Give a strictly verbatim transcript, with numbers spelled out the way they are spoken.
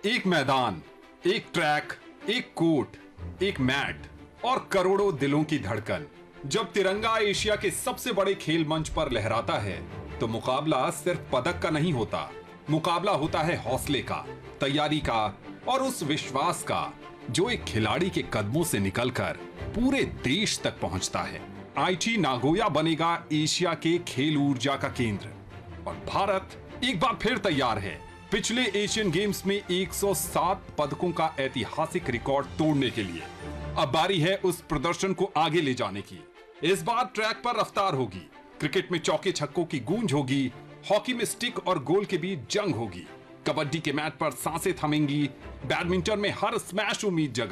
एक मैदान, एक ट्रैक, एक कोर्ट, एक मैट और करोड़ों दिलों की धड़कन। जब तिरंगा एशिया के सबसे बड़े खेल मंच पर लहराता है तो मुकाबला सिर्फ पदक का नहीं होता, मुकाबला होता है हौसले का, तैयारी का और उस विश्वास का जो एक खिलाड़ी के कदमों से निकलकर पूरे देश तक पहुंचता है। आईची नागोया बनेगा एशिया के खेल ऊर्जा का केंद्र और भारत एक बार फिर तैयार है पिछले एशियन गेम्स में एक सौ सात पदकों का ऐतिहासिक रिकॉर्ड तोड़ने के लिए। अब बारी है उस प्रदर्शन को आगे ले जाने की। इस बार ट्रैक पर रफ्तार होगी, क्रिकेट में चौके छक्कों की गूंज होगी, हॉकी में स्टिक और गोल के बीच जंग होगी, कबड्डी के मैट पर सांसें थमेंगी, बैडमिंटन में हर स्मैश उम्मीद जगा